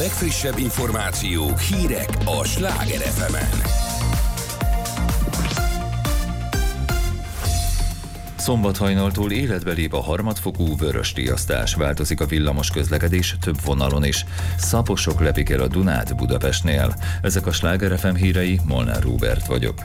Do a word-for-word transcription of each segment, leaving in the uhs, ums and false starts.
legfrissebb információk, hírek a Sláger ef emen. Szombat hajnaltól életbe lép a harmadfokú vörösriasztás, változik a villamos közlekedés több vonalon is. Szaposok lepik el a Dunát Budapestnél. Ezek a Sláger ef em hírei, Molnár Róbert vagyok.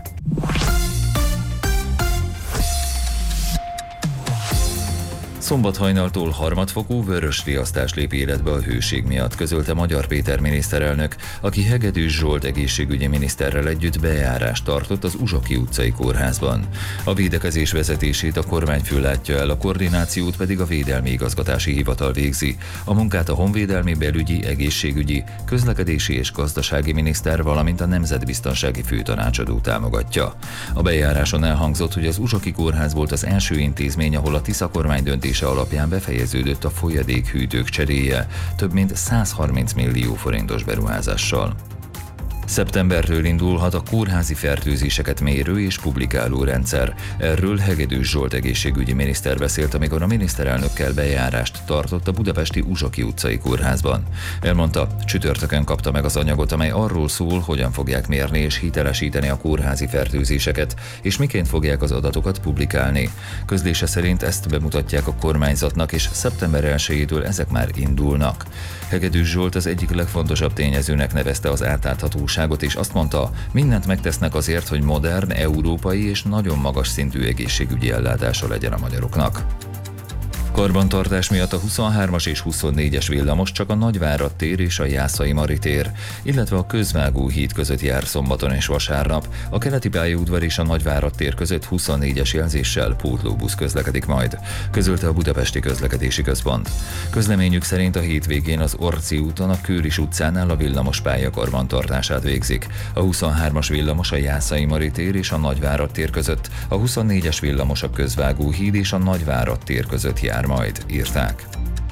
Szombat hajnaltól harmadfokú vörösriasztás lép életbe a hőség miatt, közölte Magyar Péter miniszterelnök, aki Hegedűs Zsolt egészségügyi miniszterrel együtt bejárást tartott az Uzsoki utcai kórházban. A védekezés vezetését a kormányfő látja el, a koordinációt pedig a Védelmi Igazgatási Hivatal végzi. A munkát a honvédelmi, belügyi, egészségügyi, közlekedési és gazdasági miniszter, valamint a nemzetbiztonsági főtanácsadó támogatja. A bejáráson elhangzott, hogy az Uzsoki kórház volt az első intézmény, ahol a Tisza kormány döntése alapján befejeződött a folyadékhűtők cseréje, több mint százharminc millió forintos beruházással. Szeptembertől indulhat a kórházi fertőzéseket mérő és publikáló rendszer. Erről Hegedűs Zsolt egészségügyi miniszter beszélt, amikor a miniszterelnökkel bejárást tartott a budapesti Uzsoki utcai kórházban. Elmondta, csütörtökön kapta meg az anyagot, amely arról szól, hogyan fogják mérni és hitelesíteni a kórházi fertőzéseket, és miként fogják az adatokat publikálni. Közlése szerint ezt bemutatják a kormányzatnak, és szeptember elsejétől ezek már indulnak. Hegedűs Zsolt az egyik legfontosabb tényezőnek nevezte az átláthatóságot, és azt mondta, mindent megtesznek azért, hogy modern, európai és nagyon magas szintű egészségügyi ellátása legyen a magyaroknak. Karbantartás miatt a huszonhármas és huszonnégyes villamos csak a Nagyvárad tér és a Jászai Mari tér, illetve a Közvágó híd között jár szombaton és vasárnap. A keleti pályaudvar és a Nagyvárad tér között huszonnégyes jelzéssel pótlóbusz közlekedik majd, közölte a Budapesti Közlekedési Központ. Közleményük szerint a hétvégén az Orci úton a Kőris utcánál a villamospálya karbantartását végzik. A huszonhármas villamos a Jászai Mari tér és a Nagyvárad tér között, a huszonnégyes villamos a Közvágó híd és a Nagyvárad tér között jár majd, írták.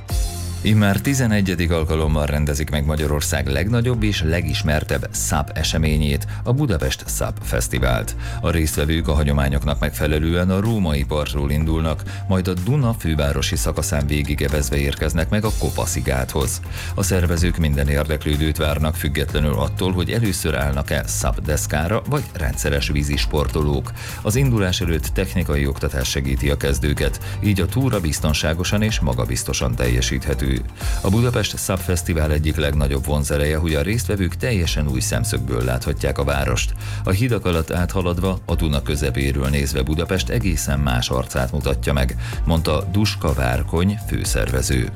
Immár tizenegyedik alkalommal rendezik meg Magyarország legnagyobb és legismertebb száp eseményét, a Budapest Száp Fesztivált. A résztvevők a hagyományoknak megfelelően a római partról indulnak, majd a Duna fővárosi szakaszán végigevezve érkeznek meg a Kopaszigáthoz. A szervezők minden érdeklődőt várnak, függetlenül attól, hogy először állnak-e száp-deszkára vagy rendszeres vízisportolók. Az indulás előtt technikai oktatás segíti a kezdőket, így a túra biztonságosan és magabiztosan teljesíthető. A Budapest Száp Fesztivál egyik legnagyobb vonzereje, hogy a résztvevők teljesen új szemszögből láthatják a várost. A hidak alatt áthaladva, a Duna közepéről nézve Budapest egészen más arcát mutatja meg, mondta Duska Várkony, főszervező.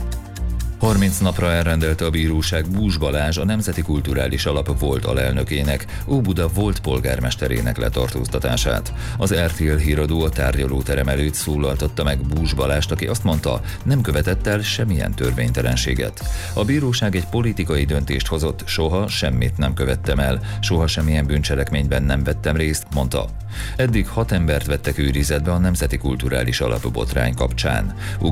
harminc napra elrendelte a bíróság Bús Balázs, a Nemzeti Kulturális Alap volt alelnökének, Óbuda volt polgármesterének letartóztatását. Az er té el híradó a tárgyalóterem előtt szólaltatta meg Bús Balást, aki azt mondta, nem követett el semmilyen törvénytelenséget. A bíróság egy politikai döntést hozott, soha semmit nem követtem el, soha semmilyen bűncselekményben nem vettem részt, mondta. Eddig hat embert vettek őrizetbe a Nemzeti Kulturális Alap botrány kapcsán.